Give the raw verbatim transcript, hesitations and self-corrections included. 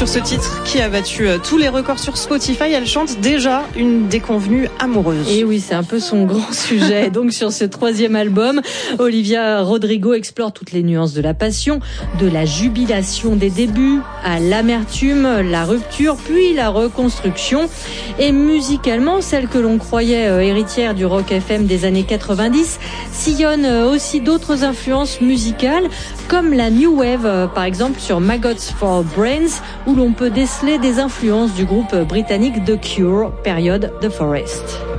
sur ce titre qui a battu tous les records sur Spotify. Elle chante déjà une déconvenue amoureuse. Et oui, c'est un peu son grand sujet. Donc sur ce troisième album, Olivia Rodrigo explore toutes les nuances de la passion, de la jubilation des débuts à l'amertume, la rupture, puis la reconstruction. Et musicalement, celle que l'on croyait héritière du rock F M des années quatre-vingt-dix sillonne aussi d'autres influences musicales, comme la New Wave, par exemple sur Maggots for Brains, où l'on peut déceler des influences du groupe britannique The Cure, période The Forest.